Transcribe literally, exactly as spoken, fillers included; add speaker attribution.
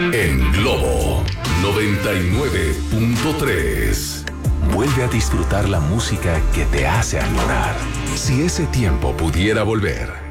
Speaker 1: En Globo noventa y nueve punto tres. Vuelve a disfrutar la música que te hace añorar. Si ese tiempo pudiera volver,